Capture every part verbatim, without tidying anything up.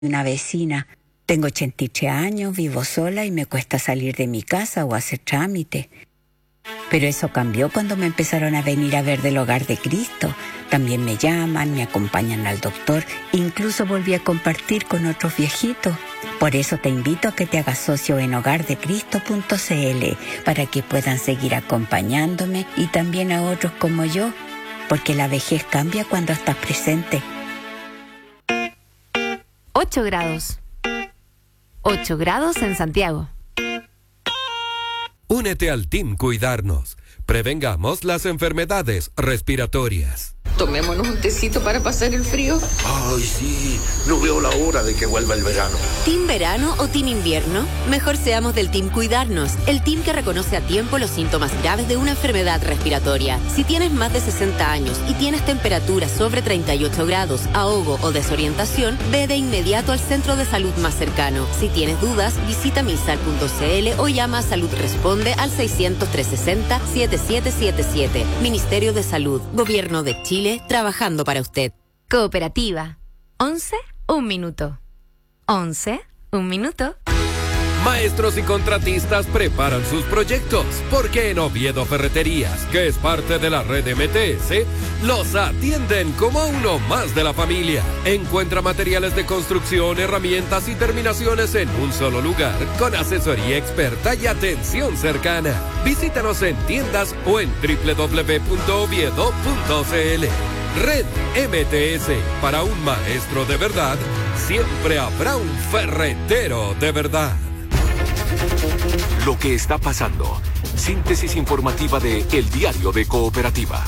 una vecina. Tengo ochenta y tres años, vivo sola y me cuesta salir de mi casa o hacer trámite. Pero eso cambió cuando me empezaron a venir a ver del Hogar de Cristo. También me llaman, me acompañan al doctor, incluso volví a compartir con otros viejitos. Por eso te invito a que te hagas socio en hogar de cristo punto c l para que puedan seguir acompañándome y también a otros como yo, porque la vejez cambia cuando estás presente. ocho grados. ocho grados en Santiago. Únete al Team Cuidarnos. Prevengamos las enfermedades respiratorias. Tomémonos un tecito para pasar el frío. Ay, sí, no veo la hora de que vuelva el verano. ¿Team verano o team invierno? Mejor seamos del Team Cuidarnos, el team que reconoce a tiempo los síntomas graves de una enfermedad respiratoria. Si tienes más de sesenta años y tienes temperatura sobre treinta y ocho grados, ahogo o desorientación, ve de inmediato al centro de salud más cercano. Si tienes dudas, visita milsar punto c l o llama a Salud Responde al seiscientos, trescientos sesenta, setenta y siete setenta y siete. Ministerio de Salud, Gobierno de Chile, trabajando para usted. Cooperativa. once, un minuto. once, un minuto. Maestros y contratistas preparan sus proyectos, porque en Oviedo Ferreterías, que es parte de la red M T S, los atienden como a uno más de la familia. Encuentra materiales de construcción, herramientas y terminaciones en un solo lugar, con asesoría experta y atención cercana. Visítanos en tiendas o en doble u doble u doble u punto oviedo punto c l. Red M T S, para un maestro de verdad, siempre habrá un ferretero de verdad. Lo que está pasando. Síntesis informativa de El Diario de Cooperativa.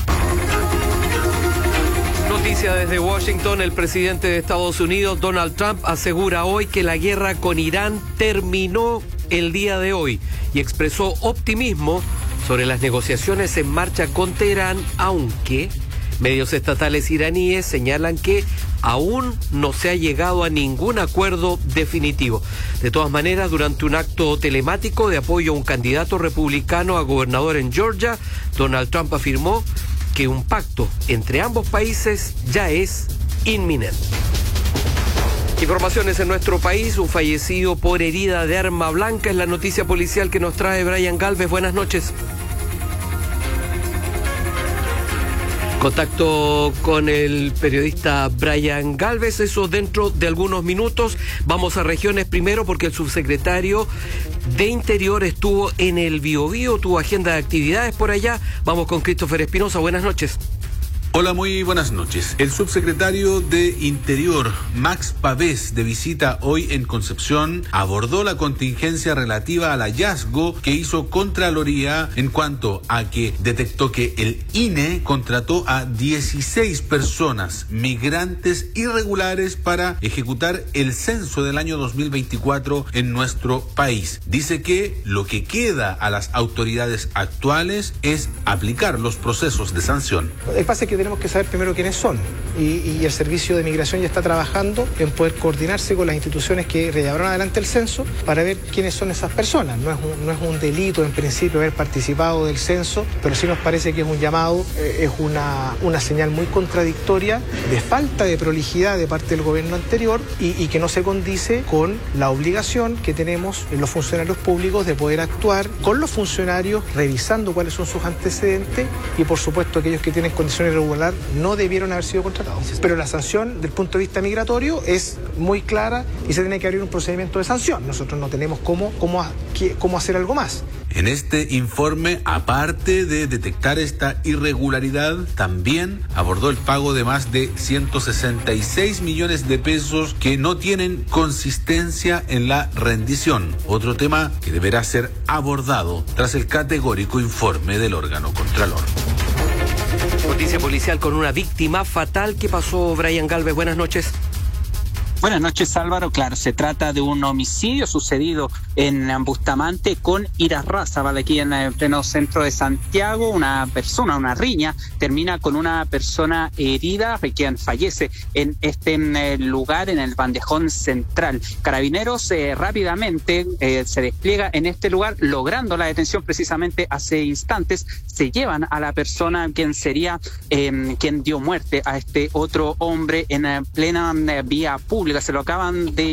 Noticia desde Washington. El presidente de Estados Unidos, Donald Trump, asegura hoy que la guerra con Irán terminó el día de hoy y expresó optimismo sobre las negociaciones en marcha con Teherán, aunque medios estatales iraníes señalan que aún no se ha llegado a ningún acuerdo definitivo. De todas maneras, durante un acto telemático de apoyo a un candidato republicano a gobernador en Georgia, Donald Trump afirmó que un pacto entre ambos países ya es inminente. Informaciones en nuestro país. Un fallecido por herida de arma blanca es la noticia policial que nos trae Brian Galvez. Buenas noches. Contacto con el periodista Brian Galvez, eso dentro de algunos minutos. Vamos a regiones primero porque el subsecretario de Interior estuvo en el Biobío, tuvo agenda de actividades por allá. Vamos con Christopher Espinosa, buenas noches. Hola, muy buenas noches. El subsecretario de Interior, Max Pavés, de visita hoy en Concepción, abordó la contingencia relativa al hallazgo que hizo Contraloría en cuanto a que detectó que el I N E contrató a dieciséis personas, migrantes irregulares, para ejecutar el censo del año dos mil veinticuatro en nuestro país. Dice que lo que queda a las autoridades actuales es aplicar los procesos de sanción. El pase que tenemos que saber primero quiénes son y, y el Servicio de Migración ya está trabajando en poder coordinarse con las instituciones que llevaron adelante el censo para ver quiénes son esas personas. No es un, no es un delito en principio haber participado del censo, pero sí nos parece que es un llamado, eh, es una, una señal muy contradictoria de falta de prolijidad de parte del gobierno anterior y, y que no se condice con la obligación que tenemos en los funcionarios públicos de poder actuar con los funcionarios revisando cuáles son sus antecedentes y por supuesto aquellos que tienen condiciones irregulares no debieron haber sido contratados. Pero la sanción, del punto de vista migratorio, es muy clara y se tiene que abrir un procedimiento de sanción. Nosotros no tenemos cómo, cómo, cómo hacer algo más. En este informe, aparte de detectar esta irregularidad, también abordó el pago de más de ciento sesenta y seis millones de pesos que no tienen consistencia en la rendición. Otro tema que deberá ser abordado tras el categórico informe del órgano Contralor. Noticia policial con una víctima fatal. ¿Qué pasó, Brian Galvez? Buenas noches. Buenas noches, Álvaro. Claro, se trata de un homicidio sucedido en Bustamante con Irarrázaval, aquí en el pleno centro de Santiago. Una persona, una riña, termina con una persona herida, quien fallece en este lugar, en el bandejón central. Carabineros eh, rápidamente eh, se despliega en este lugar, logrando la detención precisamente hace instantes. Se llevan a la persona quien sería, eh, quien dio muerte a este otro hombre en plena eh, vía pública. República. Se lo acaban de